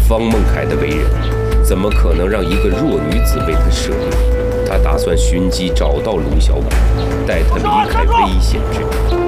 方孟凯的为人，怎么可能让一个弱女子为他舍命？他打算寻机找到卢小武，带他离开危险之地。